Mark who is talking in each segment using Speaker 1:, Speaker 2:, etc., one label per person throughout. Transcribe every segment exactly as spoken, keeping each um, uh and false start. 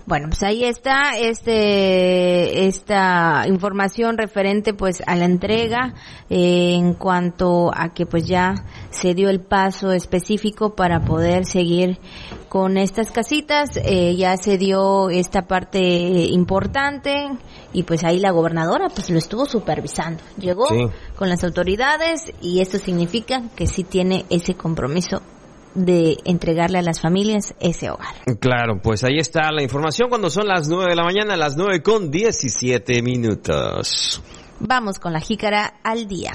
Speaker 1: Bueno, pues ahí está este esta información referente pues a la entrega eh, en cuanto a que pues ya se dio el paso específico para poder seguir con estas casitas, eh, ya se dio esta parte importante y pues ahí la gobernadora pues lo estuvo supervisando, llegó sí. con las autoridades y esto significa que sí tiene ese compromiso de entregarle a las familias ese hogar.
Speaker 2: Claro, pues ahí está la información cuando son las nueve de la mañana, las nueve con diecisiete minutos.
Speaker 1: Vamos con la jícara al día.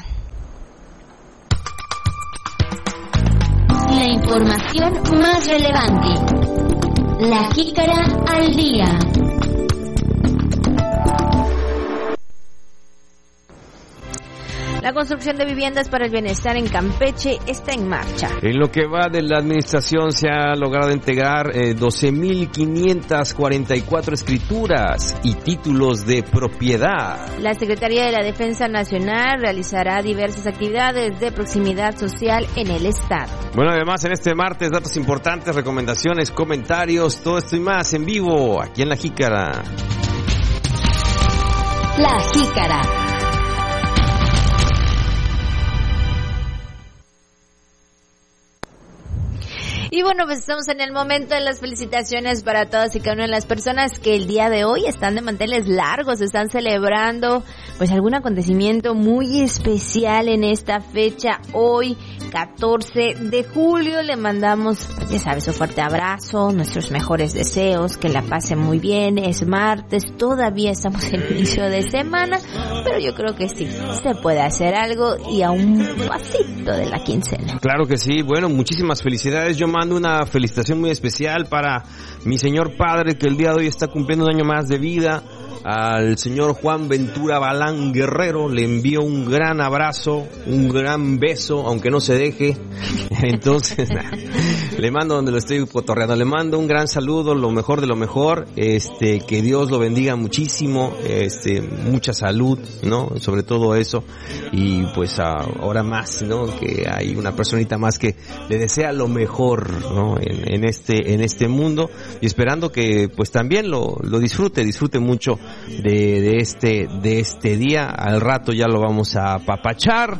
Speaker 3: La información más relevante. La jícara al día.
Speaker 1: La construcción de viviendas para el bienestar en Campeche está en marcha.
Speaker 2: En lo que va de la administración se ha logrado entregar eh, doce mil quinientas cuarenta y cuatro escrituras y títulos de propiedad.
Speaker 1: La Secretaría de la Defensa Nacional realizará diversas actividades de proximidad social en el estado.
Speaker 2: Bueno, además en este martes datos importantes, recomendaciones, comentarios, todo esto y más en vivo aquí en La Jícara.
Speaker 3: La Jícara.
Speaker 1: Y bueno, pues estamos en el momento de las felicitaciones para todas y cada una de las personas que el día de hoy están de manteles largos, están celebrando pues algún acontecimiento muy especial en esta fecha. Hoy, catorce de julio, le mandamos, ya sabes, un fuerte abrazo, nuestros mejores deseos, que la pasen muy bien. Es martes, todavía estamos en el inicio de semana, pero yo creo que sí, se puede hacer algo y a un pasito de la quincena.
Speaker 2: Claro que sí, bueno, muchísimas felicidades. Yo mando una felicitación muy especial para mi señor padre, que el día de hoy está cumpliendo un año más de vida. Al señor Juan Ventura Balán Guerrero le envío un gran abrazo, un gran beso, aunque no se deje. Entonces, le mando donde lo estoy cotorreando, le mando un gran saludo, lo mejor de lo mejor, este, que Dios lo bendiga muchísimo, este, mucha salud, ¿no? Sobre todo eso, y pues ahora más, ¿no? Que hay una personita más que le desea lo mejor, ¿no? En, en este, en este mundo, y esperando que pues también lo, lo disfrute, disfrute mucho de, de este, de este día. Al rato ya lo vamos a apapachar.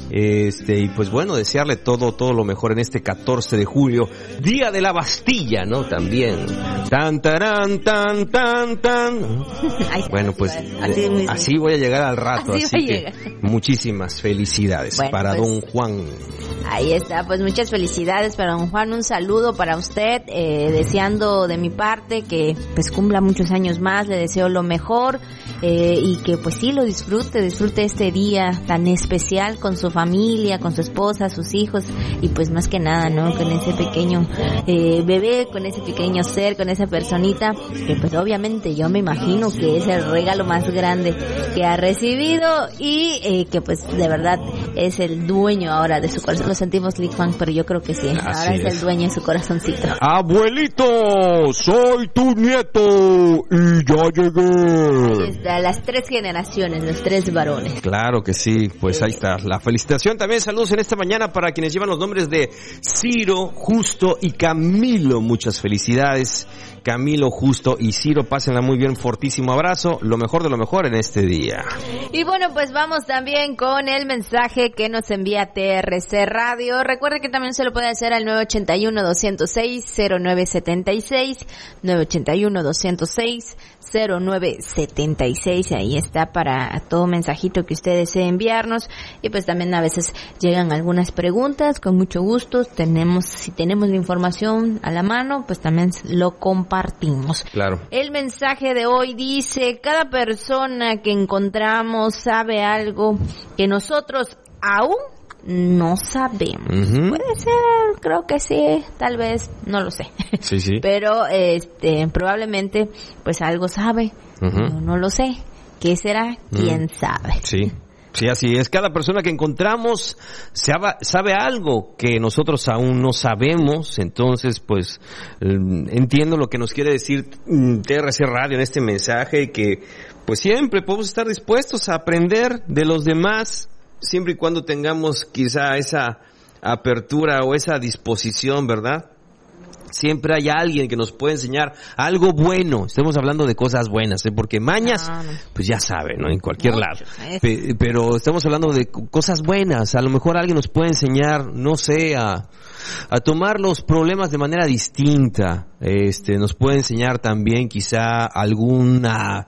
Speaker 2: Este, y pues bueno, desearle todo, todo lo mejor en este catorce de julio, Día de la Bastilla, ¿no? También. Tan, tarán, tan, tan, tan. Bueno, pues así, así voy a llegar al rato, así, así que muchísimas felicidades bueno, para pues, don Juan.
Speaker 1: Ahí está, pues muchas felicidades para don Juan, un saludo para usted, eh, deseando de mi parte que pues cumpla muchos años más, le deseo lo mejor, eh, y que pues sí lo disfrute, disfrute este día tan especial con su familia, con su esposa, sus hijos, y pues más que nada, ¿no? Con ese pequeño eh, bebé, con ese pequeño ser, con esa personita, que pues obviamente yo me imagino que es el regalo más grande que ha recibido y eh, que pues de verdad es el dueño ahora de su corazón. Lo sentimos, Lick Juan, pero yo creo que sí, ahora es, es el dueño de su corazoncito.
Speaker 2: Abuelito, soy tu nieto y ya llegué.
Speaker 1: Ahí está, las tres generaciones, los tres varones.
Speaker 2: Claro que sí, pues ahí está la felicitación. También saludos en esta mañana para quienes llevan los nombres de Ciro, Justo y Camilo. Muchas felicidades, Camilo, Justo y Ciro. Pásenla muy bien, fortísimo abrazo, lo mejor de lo mejor en este día.
Speaker 1: Y bueno, pues vamos también con el mensaje que nos envía T R C Radio. Recuerde que también se lo puede hacer al nueve ochenta y uno, doscientos seis, cero nueve setenta y seis, nueve ochenta y uno, doscientos seis, cero nueve setenta y seis. Ahí está para todo mensajito que usted desee enviarnos. Y pues también a veces llegan algunas preguntas, con mucho gusto. Tenemos, si tenemos la información a la mano, pues también lo compartimos.
Speaker 2: Claro.
Speaker 1: El mensaje de hoy dice: cada persona que encontramos sabe algo que nosotros aún no sabemos. Uh-huh. Puede ser, creo que sí, tal vez, no lo sé.
Speaker 2: Sí, sí.
Speaker 1: Pero este, probablemente, pues algo sabe. Uh-huh. No, no lo sé. ¿Qué será? ¿Quién uh-huh. sabe?
Speaker 2: Sí. Sí, así es. Cada persona que encontramos sabe, sabe algo que nosotros aún no sabemos. Entonces, pues, entiendo lo que nos quiere decir T R C Radio en este mensaje, que pues siempre podemos estar dispuestos a aprender de los demás, siempre y cuando tengamos quizá esa apertura o esa disposición, ¿verdad? siempre hay alguien que nos puede enseñar algo bueno. Estamos hablando de cosas buenas, ¿eh? Porque mañas,
Speaker 1: No, no.
Speaker 2: pues ya saben, ¿no? En cualquier
Speaker 1: Mucho,
Speaker 2: lado.
Speaker 1: ¿eh?
Speaker 2: Pe- pero estamos hablando de co- cosas buenas. A lo mejor alguien nos puede enseñar, no sé, a, a tomar los problemas de manera distinta. Este, nos puede enseñar también quizá alguna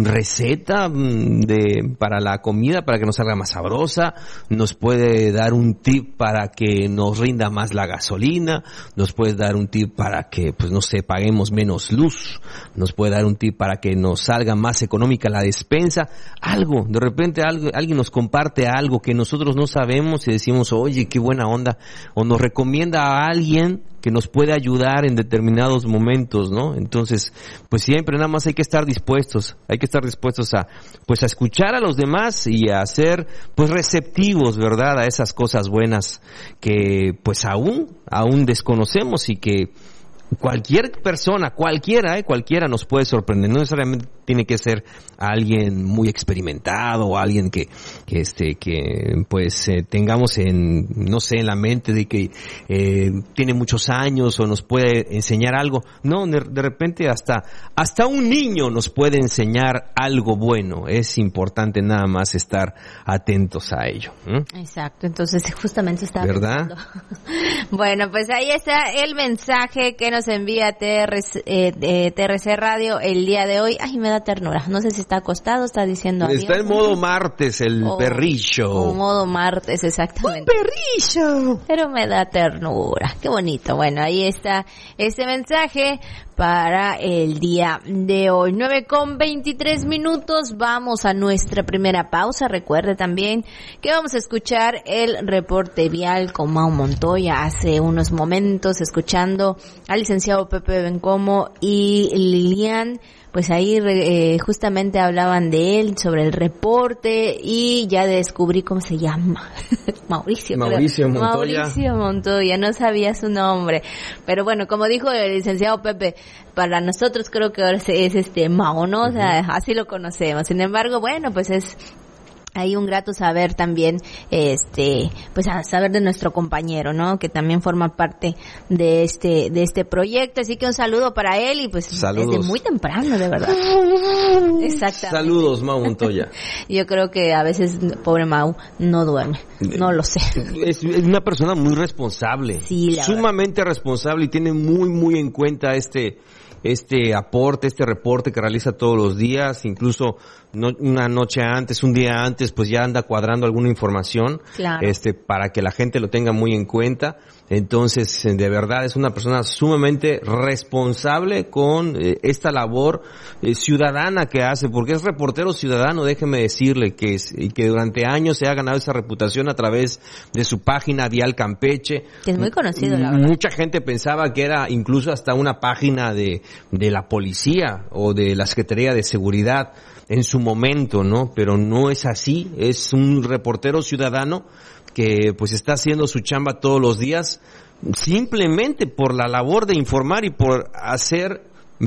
Speaker 2: receta mm, de, para la comida, para que nos salga más sabrosa. Nos puede dar un tip para que nos rinda más la gasolina. Nos puede dar un tip para que, pues no sé, paguemos menos luz. Nos puede dar un tip para que nos salga más económica la despensa. Algo, de repente algo, alguien nos comparte algo que nosotros no sabemos y decimos, oye, qué buena onda. O nos recomienda a alguien que nos puede ayudar en determinados momentos, ¿no? Entonces, pues siempre nada más hay que estar dispuestos, hay que estar dispuestos a, pues a escuchar a los demás y a ser, pues receptivos, ¿verdad? A esas cosas buenas que, pues aún, aún desconocemos y que cualquier persona, cualquiera, eh, cualquiera nos puede sorprender. No necesariamente tiene que ser alguien muy experimentado o alguien que, que este, que pues eh, tengamos en, no sé, en la mente de que eh, tiene muchos años o nos puede enseñar algo. No, de, de repente hasta, hasta un niño nos puede enseñar algo bueno. Es importante nada más estar atentos a ello. ¿eh?
Speaker 1: Exacto, entonces justamente estaba
Speaker 2: ¿Verdad?
Speaker 1: pensando. Bueno, pues ahí está el mensaje que nos envía T R C, eh, eh, T R C Radio el día de hoy. Ay, me da ternura. No sé si está acostado, está diciendo adiós.
Speaker 2: Está en modo martes el
Speaker 1: Oh,
Speaker 2: perrillo.
Speaker 1: o modo martes, exactamente.
Speaker 2: ¡Perrillo!
Speaker 1: Pero me da ternura. Qué bonito. Bueno, ahí está ese mensaje para el día de hoy. nueve con veintitrés minutos. Vamos a nuestra primera pausa. Recuerde también que vamos a escuchar el reporte vial con Mau Montoya. Hace unos momentos escuchando al licenciado Pepe Bencomo y Lilian. Pues ahí eh, justamente hablaban de él, sobre el reporte, y ya descubrí cómo se llama. Mauricio.
Speaker 2: Mauricio
Speaker 1: creo.
Speaker 2: Montoya.
Speaker 1: Mauricio Montoya, no sabía su nombre. Pero bueno, como dijo el licenciado Pepe, para nosotros creo que ahora es, es este Mao, ¿no? O sea, así lo conocemos. Sin embargo, bueno, pues es... Hay un grato saber también, este, pues a saber de nuestro compañero, ¿no? Que también forma parte de este, de este proyecto. Así que un saludo para él y pues
Speaker 2: Saludos.
Speaker 1: desde muy temprano, de verdad. Exactamente.
Speaker 2: Saludos, Mau Montoya.
Speaker 1: Yo creo que a veces, pobre Mau, no duerme. No lo sé.
Speaker 2: Es, es una persona muy responsable.
Speaker 1: Sí, la
Speaker 2: sumamente responsable y tiene muy, muy en cuenta este, este aporte, este reporte que realiza todos los días, incluso no, una noche antes, un día antes, pues ya anda cuadrando alguna información,
Speaker 1: Claro.
Speaker 2: este, para que la gente lo tenga muy en cuenta. Entonces, de verdad, es una persona sumamente responsable con eh, esta labor eh, ciudadana que hace, porque es reportero ciudadano, déjeme decirle que es, y que durante años se ha ganado esa reputación a través de su página Dial Campeche.
Speaker 1: Que es muy conocido, la verdad.
Speaker 2: Mucha gente pensaba que era incluso hasta una página de, de la policía o de la Secretaría de Seguridad en su momento, ¿no? Pero no es así, es un reportero ciudadano que pues está haciendo su chamba todos los días simplemente por la labor de informar y por hacer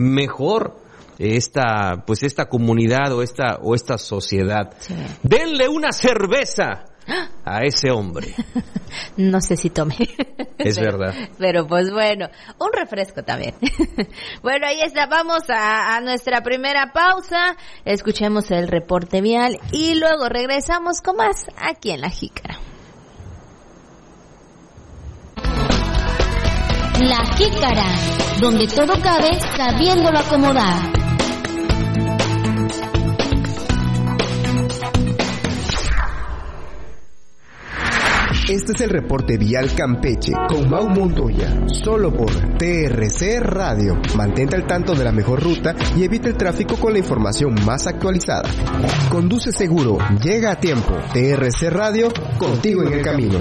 Speaker 2: mejor esta pues esta comunidad o esta o esta sociedad.
Speaker 1: Sí.
Speaker 2: Denle una cerveza a ese hombre.
Speaker 1: No sé si tome.
Speaker 2: Es
Speaker 1: pero,
Speaker 2: verdad.
Speaker 1: Pero pues bueno, un refresco también. Bueno, ahí está, vamos a, a nuestra primera pausa, escuchemos el reporte vial y luego regresamos con más aquí en La Jícara.
Speaker 3: La Jícara, donde todo cabe sabiéndolo acomodar.
Speaker 4: Este es el reporte vial Campeche con Mau Montoya, solo por T R C Radio. Mantente al tanto de la mejor ruta y evita el tráfico con la información más actualizada. Conduce seguro, llega a tiempo. T R C Radio, contigo en el camino.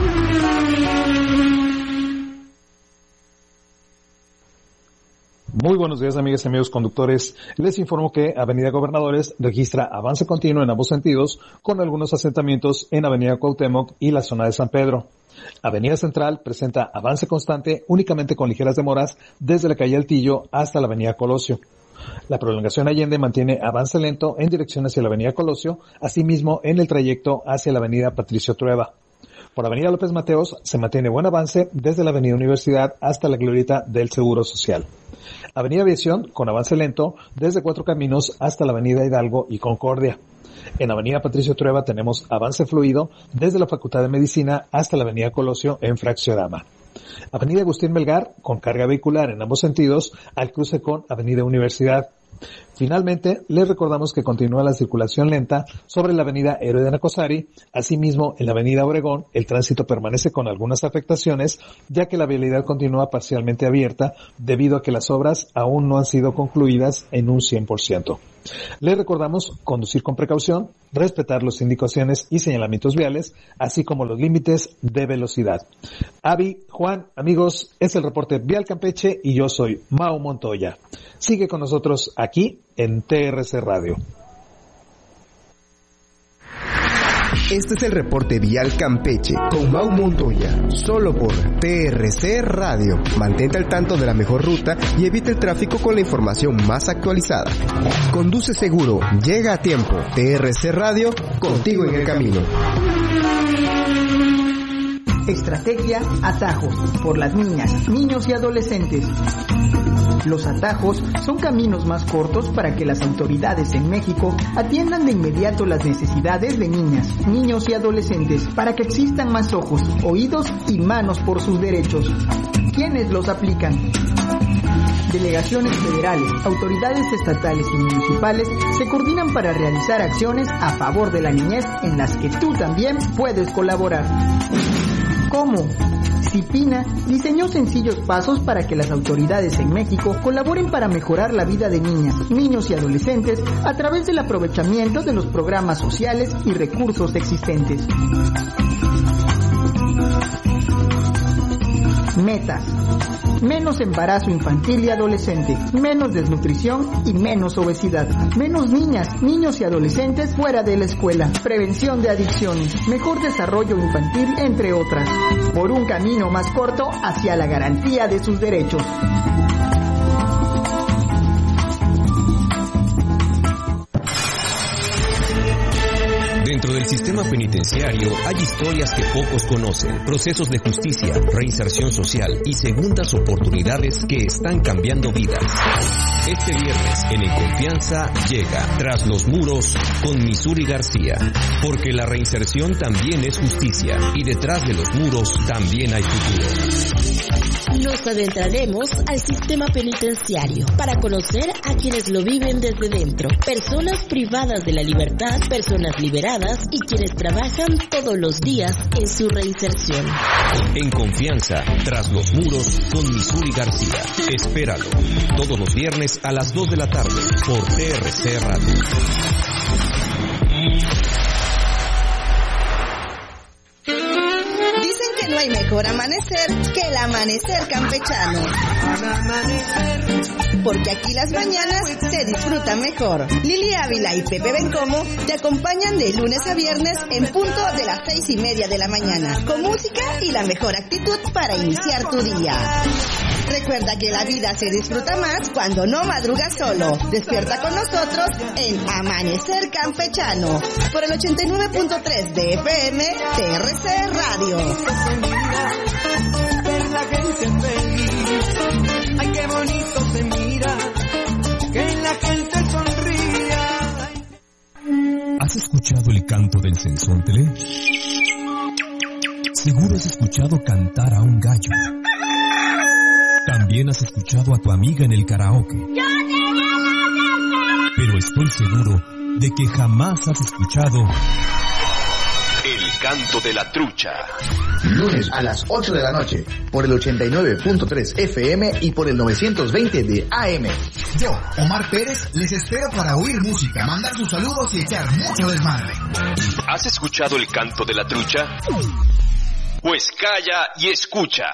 Speaker 5: Muy buenos días, amigas y amigos conductores. Les informo que Avenida Gobernadores registra avance continuo en ambos sentidos, con algunos asentamientos en Avenida Cuauhtémoc y la zona de San Pedro. Avenida Central presenta avance constante únicamente con ligeras demoras desde la calle Altillo hasta la Avenida Colosio. La prolongación Allende mantiene avance lento en dirección hacia la Avenida Colosio, asimismo en el trayecto hacia la Avenida Patricio Trueba. Por Avenida López Mateos se mantiene buen avance desde la Avenida Universidad hasta la glorieta del Seguro Social. Avenida Aviación con avance lento desde Cuatro Caminos hasta la Avenida Hidalgo y Concordia. En Avenida Patricio Trueba tenemos avance fluido desde la Facultad de Medicina hasta la Avenida Colosio en Fracciorama. Avenida Agustín Melgar con carga vehicular en ambos sentidos al cruce con Avenida Universidad. Finalmente, les recordamos que continúa la circulación lenta sobre la avenida Héroe de Nacosari. Asimismo, en la avenida Obregón, el tránsito permanece con algunas afectaciones, ya que la vialidad continúa parcialmente abierta debido a que las obras aún no han sido concluidas en un cien por ciento. Les recordamos conducir con precaución, respetar las indicaciones y señalamientos viales, así como los límites de velocidad. Avi, Juan, amigos, es el reporte Vial Campeche y yo soy Mau Montoya. Sigue con nosotros aquí en T R C Radio.
Speaker 4: Este es el reporte Vial Campeche con Mau Montoya, solo por T R C Radio. Mantente al tanto de la mejor ruta y evita el tráfico con la información más actualizada. Conduce seguro, llega a tiempo. T R C Radio, contigo en el camino.
Speaker 6: Estrategia Atajos, por las niñas, niños y adolescentes. Los atajos son caminos más cortos para que las autoridades en México atiendan de inmediato las necesidades de niñas, niños y adolescentes, para que existan más ojos, oídos y manos por sus derechos. ¿Quiénes los aplican? Delegaciones federales, autoridades estatales y municipales se coordinan para realizar acciones a favor de la niñez en las que tú también puedes colaborar. ¿Cómo? CIPINA diseñó sencillos pasos para que las autoridades en México colaboren para mejorar la vida de niñas, niños y adolescentes a través del aprovechamiento de los programas sociales y recursos existentes. Metas. Menos embarazo infantil y adolescente, menos desnutrición y menos obesidad, menos niñas, niños y adolescentes fuera de la escuela, prevención de adicciones, mejor desarrollo infantil, entre otras, por un camino más corto hacia la garantía de sus derechos.
Speaker 2: Dentro del sistema penitenciario hay historias que pocos conocen, procesos de justicia, reinserción social y segundas oportunidades que están cambiando vidas. Este viernes en En Confianza llega Tras los Muros con Missouri García, porque la reinserción también es justicia y detrás de los muros también hay futuro.
Speaker 7: Nos adentraremos al sistema penitenciario para conocer a quienes lo viven desde dentro. Personas privadas de la libertad, personas liberadas y quienes trabajan todos los días en su reinserción.
Speaker 2: En Confianza, Tras los Muros con Missouri García. Espéralo, todos los viernes a las dos de la tarde por T R C Radio.
Speaker 8: No hay mejor amanecer que el amanecer campechano. Porque aquí las mañanas se disfrutan mejor. Lili Ávila y Pepe Bencomo te acompañan de lunes a viernes en punto de las seis y media de la mañana, con música y la mejor actitud para iniciar tu día. Recuerda que la vida se disfruta más cuando no madrugas solo. Despierta con nosotros en Amanecer Campechano por el ochenta y nueve punto tres de F M T R C Radio.
Speaker 9: Ver la gente feliz, ay qué bonito se mira, que la gente sonría.
Speaker 10: ¿Has escuchado el canto del censóntele? Seguro has escuchado cantar a un gallo. También has escuchado a tu amiga en el karaoke. Pero estoy seguro de que jamás has escuchado
Speaker 2: El canto de la trucha.
Speaker 11: Lunes a las ocho de la noche, por el ochenta y nueve punto tres F M y por el novecientos veinte de A M.
Speaker 12: Yo, Omar Pérez, les espero para oír música, mandar sus saludos y echar mucho desmadre.
Speaker 2: ¿Has escuchado el canto de la trucha? Pues calla y escucha.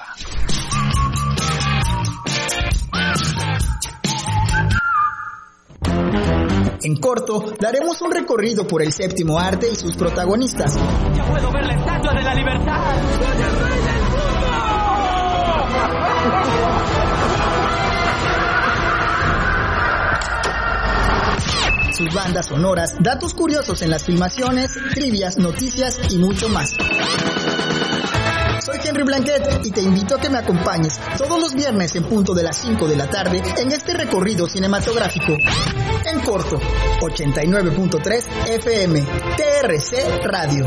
Speaker 6: En corto, daremos un recorrido por el séptimo arte y sus protagonistas.
Speaker 9: ¡Ya puedo ver la estatua de la libertad! ¡Soy el rey del
Speaker 6: mundo! Sus bandas sonoras, datos curiosos en las filmaciones, trivias, noticias y mucho más. Soy Henry Blanquet y te invito a que me acompañes todos los viernes en punto de las cinco de la tarde en este recorrido cinematográfico. En corto, ochenta y nueve punto tres F M, T R C Radio.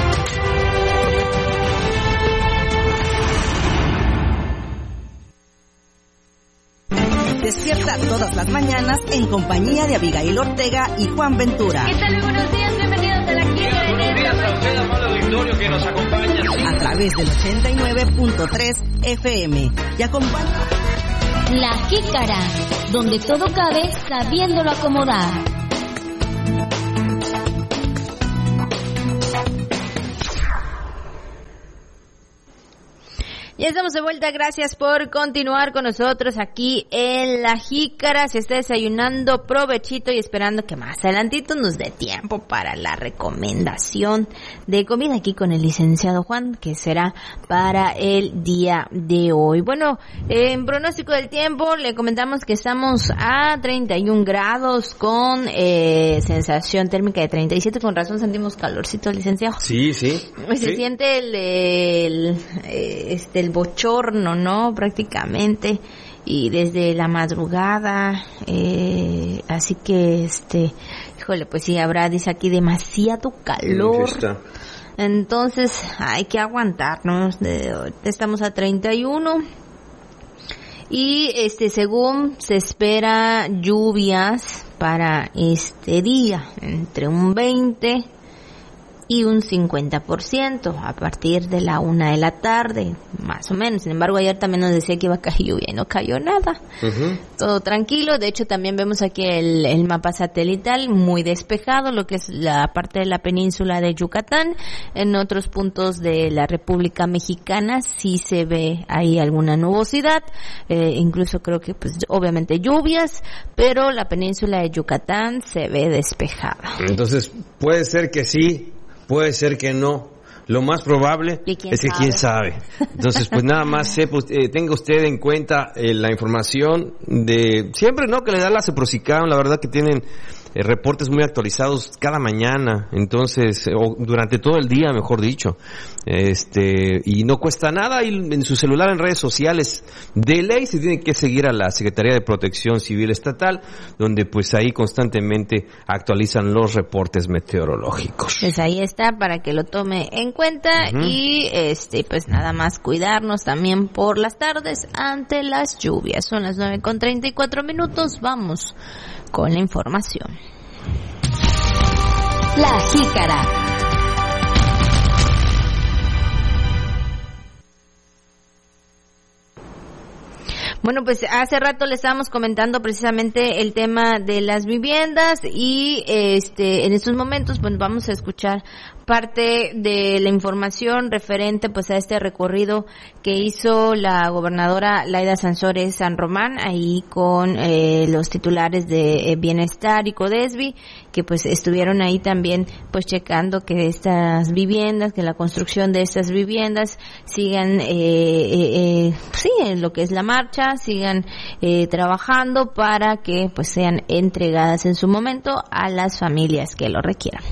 Speaker 8: Despierta todas las mañanas en compañía de Abigail Ortega y Juan Ventura.
Speaker 3: ¿Qué tal? Muy buenos días, bienvenidos a la Jícara.
Speaker 2: Buenos días a usted, amable auditorio que nos acompaña.
Speaker 8: A través del ochenta y nueve punto tres F M. Y acompaña
Speaker 3: La Jícara, donde todo cabe sabiéndolo acomodar.
Speaker 1: Ya estamos de vuelta, gracias por continuar con nosotros aquí en La Jícara. Se está desayunando, provechito y esperando que más adelantito nos dé tiempo para la recomendación de comida aquí con el licenciado Juan, que será para el día de hoy. Bueno, en pronóstico del tiempo le comentamos que estamos a treinta y un grados con eh, sensación térmica de treinta y siete. Con razón sentimos calorcito, licenciado.
Speaker 2: Sí, sí.
Speaker 1: Se
Speaker 2: sí.
Speaker 1: siente el, el, este, el bochorno, ¿no? Prácticamente, y desde la madrugada, eh, así que, este, híjole, pues sí, habrá, dice aquí, demasiado calor. Entonces, hay que aguantarnos. De, estamos a treinta y uno. Y, este, según se espera lluvias para este día, entre un veinte y un cincuenta por ciento a partir de la una de la tarde, más o menos. Sin embargo, ayer también nos decía que iba a caer lluvia y no cayó nada. Uh-huh. Todo tranquilo. De hecho, también vemos aquí el, el mapa satelital muy despejado, lo que es la parte de la península de Yucatán. En otros puntos de la República Mexicana sí se ve ahí alguna nubosidad, eh, incluso creo que pues obviamente lluvias, pero la península de Yucatán se ve despejada.
Speaker 2: Entonces, puede ser que sí, puede ser que no. Lo más probable es que sabe? quién sabe. Entonces, pues nada más sepa, eh, tenga usted en cuenta eh, la información de siempre, ¿no? Que le da la Ceprosicam, la verdad que tienen eh, reportes muy actualizados cada mañana, entonces, o durante todo el día, mejor dicho. Este, y no cuesta nada, y en su celular, en redes sociales, de ley se tiene que seguir a la Secretaría de Protección Civil Estatal, donde pues ahí constantemente actualizan los reportes meteorológicos.
Speaker 1: Pues ahí está, para que lo tome en cuenta. Uh-huh. Y este, pues nada más cuidarnos también por las tardes ante las lluvias. Son las nueve con treinta y cuatro minutos, vamos con la información.
Speaker 3: La Jícara.
Speaker 1: Bueno, pues hace rato le estábamos comentando precisamente el tema de las viviendas y este en estos momentos pues vamos a escuchar parte de la información referente pues a este recorrido que hizo la gobernadora Laida Sansores San Román ahí con eh, los titulares de eh, Bienestar y Codesvi, que pues estuvieron ahí también pues checando que estas viviendas, que la construcción de estas viviendas sigan eh, eh, eh, sí, en lo que es la marcha, sigan eh, trabajando para que pues sean entregadas en su momento a las familias que lo requieran.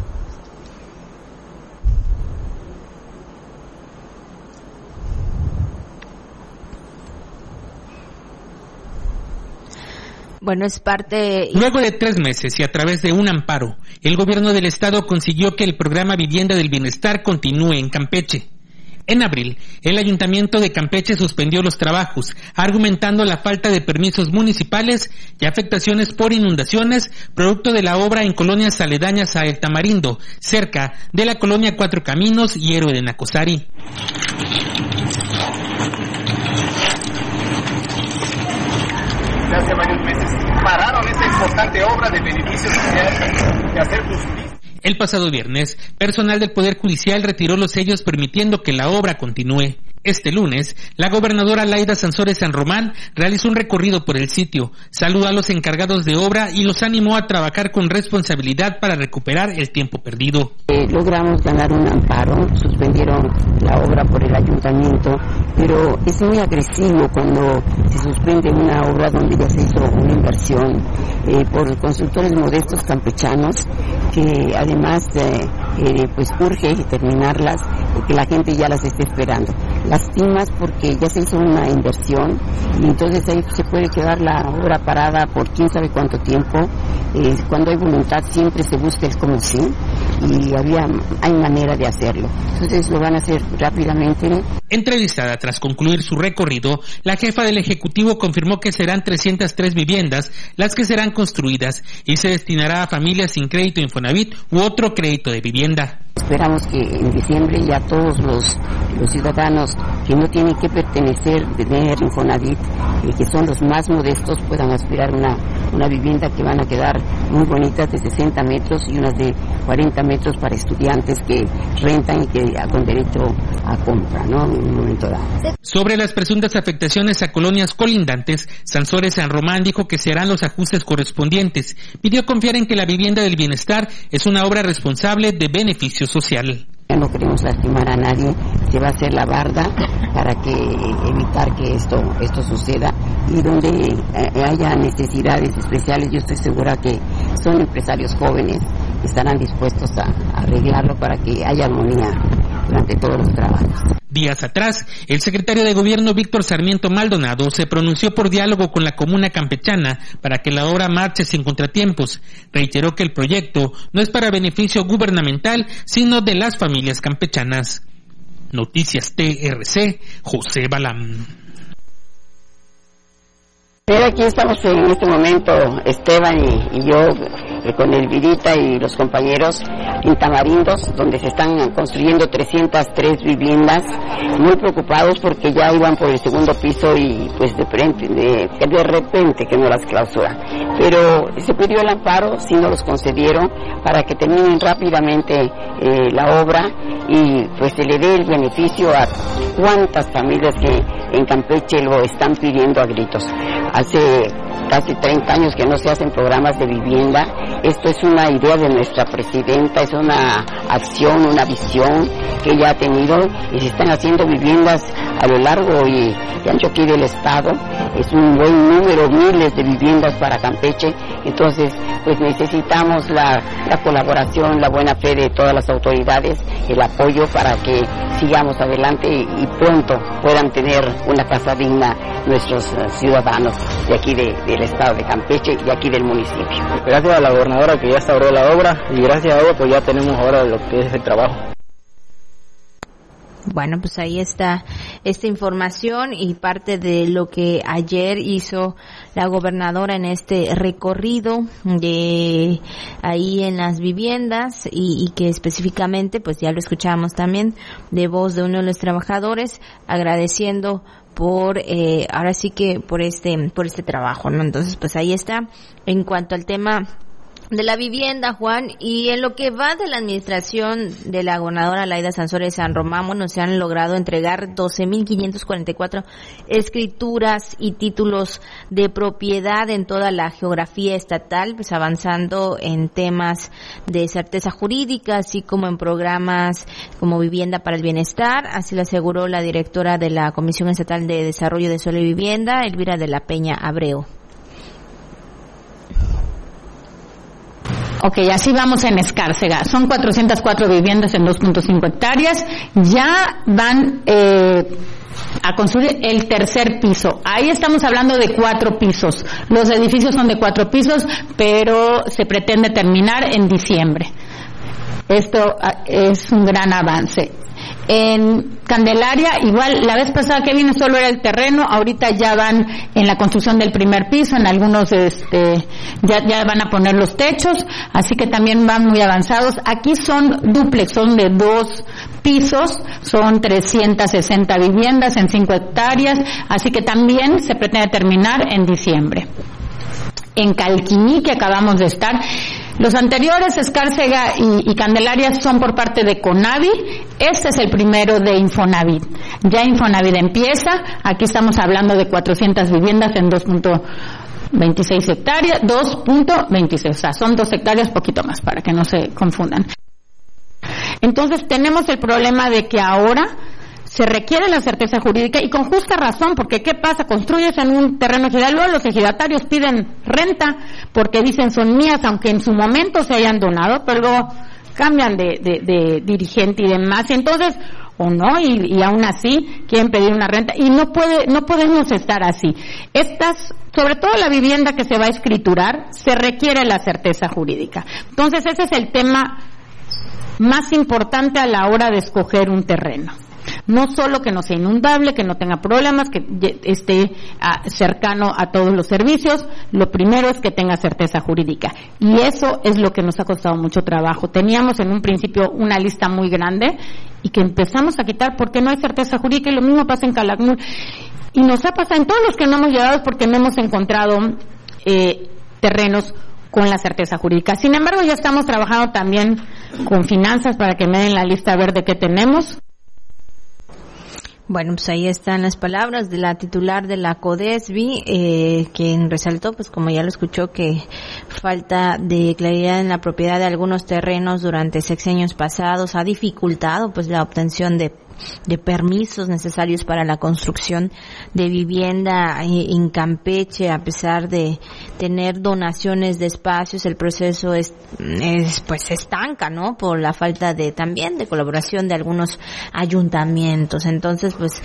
Speaker 1: Bueno, es parte...
Speaker 13: Luego de tres meses y a través de un amparo, el gobierno del estado consiguió que el programa Vivienda del Bienestar continúe en Campeche. En abril, el ayuntamiento de Campeche suspendió los trabajos, argumentando la falta de permisos municipales y afectaciones por inundaciones, producto de la obra en colonias aledañas a El Tamarindo, cerca de la colonia Cuatro Caminos y Héroe de Nacosari.
Speaker 14: Hace varios meses pararon esa importante obra de beneficio social de hacer justicia.
Speaker 13: El pasado viernes, personal del Poder Judicial retiró los sellos permitiendo que la obra continúe. Este lunes, la gobernadora Laida Sansores San Román realizó un recorrido por el sitio, saludó a los encargados de obra y los animó a trabajar con responsabilidad para recuperar el tiempo perdido.
Speaker 15: Eh, logramos ganar un amparo, suspendieron la obra por el ayuntamiento, pero es muy agresivo cuando se suspende una obra donde ya se hizo una inversión eh, por constructores modestos campechanos, que además eh, eh, pues urge terminarlas, porque la gente ya las está esperando. Lastimas porque ya se hizo una inversión y entonces ahí se puede quedar la obra parada por quién sabe cuánto tiempo. Eh, cuando hay voluntad siempre se busca el como sí, y había hay manera de hacerlo. Entonces lo van a hacer rápidamente.
Speaker 13: Entrevistada tras concluir su recorrido, la jefa del Ejecutivo confirmó que serán trescientas tres viviendas las que serán construidas y se destinará a familias sin crédito Infonavit u otro crédito de vivienda.
Speaker 15: Esperamos que en diciembre ya todos los, los ciudadanos que no tienen que pertenecer, tener Infonavit, eh, que son los más modestos, puedan aspirar a una, una vivienda que van a quedar muy bonitas, de sesenta metros y unas de cuarenta metros para estudiantes que rentan y que con derecho a compra, ¿no? En un momento dado.
Speaker 13: Sobre las presuntas afectaciones a colonias colindantes, Sansores San Román dijo que se harán los ajustes correspondientes. Pidió confiar en que la vivienda del bienestar es una obra responsable de beneficio social.
Speaker 15: Ya no queremos lastimar a nadie, se va a hacer la barda para que evitar que esto esto suceda, y donde eh, haya necesidades especiales, yo estoy segura que son empresarios jóvenes que estarán dispuestos a, a arreglarlo para que haya armonía durante todos los trabajos.
Speaker 13: Días atrás, el secretario de Gobierno Víctor Sarmiento Maldonado se pronunció por diálogo con la comuna campechana para que la obra marche sin contratiempos. Reiteró que el proyecto no es para beneficio gubernamental, sino de las familias campechanas. Noticias T R C, José Balam.
Speaker 15: Pero aquí estamos en este momento, Esteban y, y yo, eh, con Elvirita y los compañeros en Tamarindos, donde se están construyendo trescientas tres viviendas, muy preocupados porque ya iban por el segundo piso y pues de frente, de, de repente que no las clausura. Pero se pidió el amparo, sí nos los concedieron, para que terminen rápidamente eh, la obra y pues se le dé el beneficio a cuántas familias que en Campeche lo están pidiendo a gritos. Hace casi treinta años que no se hacen programas de vivienda. Esto es una idea de nuestra presidenta, es una acción, una visión que ella ha tenido, y se están haciendo viviendas a lo largo y, y ancho aquí del estado. Es un buen número, miles de viviendas para Campeche. Entonces, pues necesitamos la, la colaboración, la buena fe de todas las autoridades, el apoyo para que sigamos adelante y, y pronto puedan tener una casa digna nuestros uh, ciudadanos de aquí de, del estado de Campeche y aquí del municipio.
Speaker 16: Gracias a la gobernadora que ya instauró la obra, y gracias a ella pues ya tenemos ahora lo que es el trabajo.
Speaker 1: Bueno, pues ahí está esta información y parte de lo que ayer hizo la gobernadora en este recorrido de ahí en las viviendas, y, y que específicamente, pues ya lo escuchamos también de voz de uno de los trabajadores, agradeciendo por eh, ahora sí que por este por este trabajo, ¿no? Entonces, pues ahí está en cuanto al tema de la vivienda, Juan. Y en lo que va de la administración de la gobernadora Laida Sansores San Román, bueno, se han logrado entregar doce mil quinientas cuarenta y cuatro escrituras y títulos de propiedad en toda la geografía estatal, pues avanzando en temas de certeza jurídica, así como en programas como Vivienda para el Bienestar. Así lo aseguró la directora de la Comisión Estatal de Desarrollo de Suelo y Vivienda, Elvira de la Peña Abreu.
Speaker 17: Ok, así vamos en Escárcega. Son cuatrocientas cuatro viviendas en dos punto cinco hectáreas. Ya van eh, a construir el tercer piso. Ahí estamos hablando de cuatro pisos. Los edificios son de cuatro pisos, pero se pretende terminar en diciembre. Esto es un gran avance. En Candelaria, igual, la vez pasada que vine solo era el terreno, ahorita ya van en la construcción del primer piso, en algunos este ya ya van a poner los techos, así que también van muy avanzados. Aquí son dúplex, son de dos pisos, son trescientas sesenta viviendas en cinco hectáreas, así que también se pretende terminar en diciembre. En Calquiní, que acabamos de estar, Los anteriores, Escárcega y, y Candelaria, son por parte de Conavi. Este es el primero de Infonavit. Ya Infonavit empieza. Aquí estamos hablando de cuatrocientas viviendas en dos punto veintiséis hectáreas, dos punto veintiséis, o sea, son dos hectáreas, poquito más, para que no se confundan. Entonces tenemos el problema de que ahora se requiere la certeza jurídica, y con justa razón, porque ¿qué pasa? Construyes en un terreno ejidal, luego los ejidatarios piden renta porque dicen son mías, aunque en su momento se hayan donado, pero luego cambian de, de, de dirigente y demás, y entonces, o no, y, y aún así quieren pedir una renta, y no puede, no podemos estar así. Estas, sobre todo la vivienda que se va a escriturar, se requiere la certeza jurídica. Entonces ese es el tema más importante a la hora de escoger un terreno. No solo que no sea inundable, que no tenga problemas, que esté uh, cercano a todos los servicios, lo primero es que tenga certeza jurídica. Y eso es lo que nos ha costado mucho trabajo. Teníamos en un principio una lista muy grande y que empezamos a quitar porque no hay certeza jurídica, y lo mismo pasa en Calakmul. Y nos ha pasado en todos los que no hemos llegado porque no hemos encontrado eh, terrenos con la certeza jurídica. Sin embargo, ya estamos trabajando también con finanzas para que me den la lista verde que tenemos.
Speaker 1: Bueno, pues ahí están las palabras de la titular de la CODESBI, eh, quien resaltó, pues como ya lo escuchó, que falta de claridad en la propiedad de algunos terrenos durante sexenios pasados ha dificultado pues la obtención de de permisos necesarios para la construcción de vivienda en Campeche. A pesar de tener donaciones de espacios, el proceso es, es pues se estanca, ¿no? Por la falta de también de colaboración de algunos ayuntamientos. Entonces, pues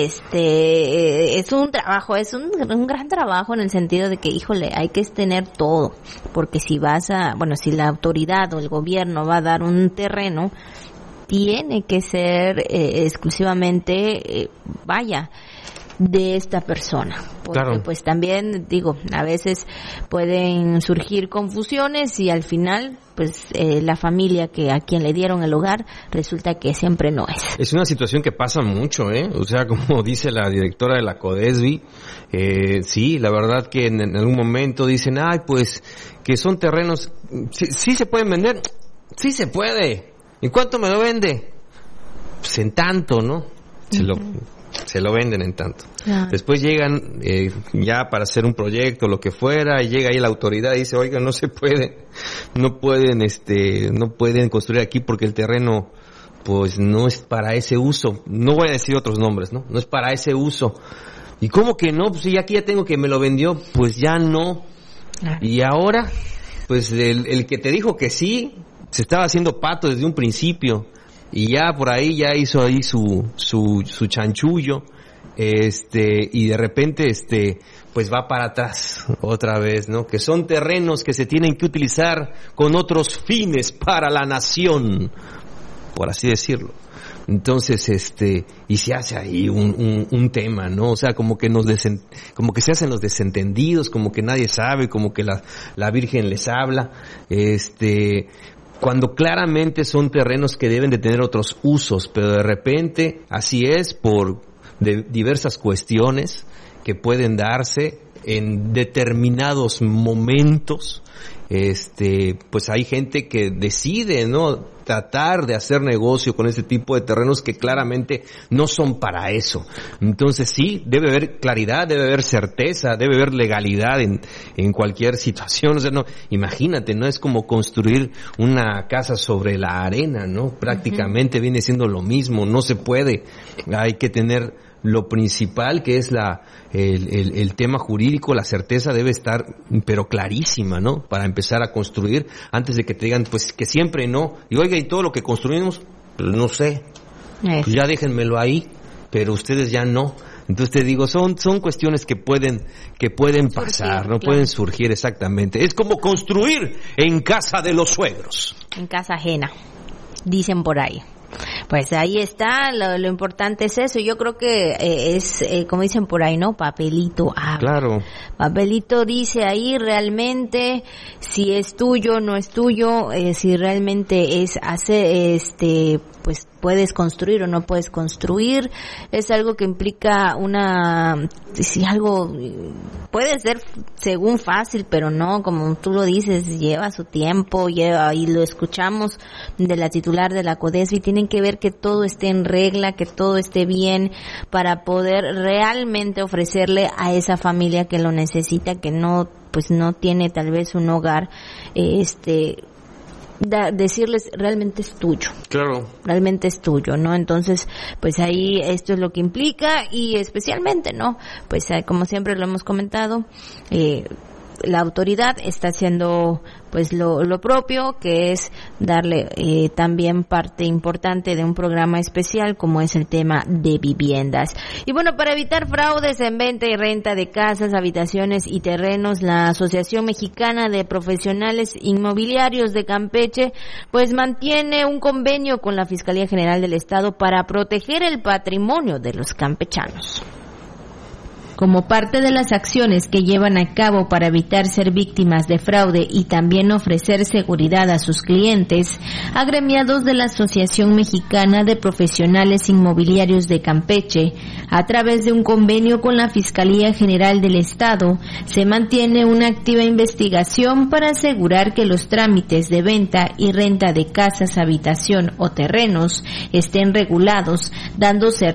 Speaker 1: este es un trabajo, es un, un gran trabajo en el sentido de que, híjole, hay que tener todo, porque si vas a, bueno, si la autoridad o el gobierno va a dar un terreno, tiene que ser eh, exclusivamente, eh, vaya, de esta persona. Porque claro, pues también, digo, a veces pueden surgir confusiones y al final, pues eh, la familia que a quien le dieron el hogar resulta que siempre no es.
Speaker 2: Es una situación que pasa mucho, ¿eh? O sea, como dice la directora de la CODESBI, eh, sí, la verdad que en, en algún momento dicen, ay, pues, que son terrenos, sí, sí se pueden vender, sí se puede. ¿En cuánto me lo vende? Pues en tanto, ¿no? Se lo, se lo venden en tanto. Claro. Después llegan eh, ya para hacer un proyecto, lo que fuera, y llega ahí la autoridad y dice, oiga, no se puede, no pueden, este, no pueden construir aquí porque el terreno, pues no es para ese uso. No voy a decir otros nombres, ¿no? No es para ese uso. ¿Y cómo que no? Pues si aquí ya tengo que me lo vendió, pues ya no. Claro. Y ahora, pues el, el que te dijo que sí, se estaba haciendo pato desde un principio y ya por ahí ya hizo ahí su su su chanchullo, este y de repente este pues va para atrás otra vez, ¿no? Que son terrenos que se tienen que utilizar con otros fines para la nación, por así decirlo. Entonces, este, y se hace ahí un, un, un tema, ¿no? O sea, como que nos desen, como que se hacen los desentendidos, como que nadie sabe, como que la, la Virgen les habla, este, cuando claramente son terrenos que deben de tener otros usos, pero de repente, así es, por de diversas cuestiones que pueden darse en determinados momentos, este, pues hay gente que decide, ¿no?, tratar de hacer negocio con este tipo de terrenos que claramente no son para eso. Entonces sí, debe haber claridad, debe haber certeza, debe haber legalidad en, en cualquier situación. O sea, no, imagínate, no es como construir una casa sobre la arena, ¿no? Prácticamente uh-huh. viene siendo lo mismo, no se puede. Hay que tener lo principal, que es la el, el, el tema jurídico, la certeza debe estar, pero clarísima, ¿no? Para empezar a construir, antes de que te digan, pues, que siempre no. Y oiga, y todo lo que construimos, pues no sé. Pues ya déjenmelo ahí, pero ustedes ya no. Entonces te digo, son son cuestiones que pueden que pueden pasar, surgir, no claro. pueden surgir exactamente. Es como construir en casa de los suegros.
Speaker 1: En casa ajena, dicen por ahí. Pues ahí está, lo, lo importante es eso. Yo creo que eh, es, eh, como dicen por ahí, ¿no? Papelito habla.
Speaker 2: Claro.
Speaker 1: Papelito dice ahí realmente si es tuyo, no es tuyo, eh, si realmente es hacer, este, pues puedes construir o no puedes construir. Es algo que implica una, si algo puede ser según fácil, pero no, como tú lo dices, lleva su tiempo, lleva, y lo escuchamos de la titular de la CODESBI, tienen que ver que todo esté en regla, que todo esté bien para poder realmente ofrecerle a esa familia que lo necesita, que no, pues no tiene tal vez un hogar, este, Da, decirles realmente es tuyo.
Speaker 2: Claro.
Speaker 1: Realmente es tuyo, ¿no? Entonces, pues ahí esto es lo que implica, y especialmente, ¿no? Pues como siempre lo hemos comentado, eh, la autoridad está haciendo pues lo, lo propio, que es darle eh, también parte importante de un programa especial como es el tema de viviendas. Y bueno, para evitar fraudes en venta y renta de casas, habitaciones y terrenos, la Asociación Mexicana de Profesionales Inmobiliarios de Campeche pues mantiene un convenio con la Fiscalía General del Estado para proteger el patrimonio de los campechanos. Como parte de las acciones que llevan a cabo para evitar ser víctimas de fraude y también ofrecer seguridad a sus clientes, agremiados de la Asociación Mexicana de Profesionales Inmobiliarios de Campeche, a través de un convenio con la Fiscalía General del Estado, se mantiene una activa investigación para asegurar que los trámites de venta y renta de casas, habitación o terrenos estén regulados, dando certeza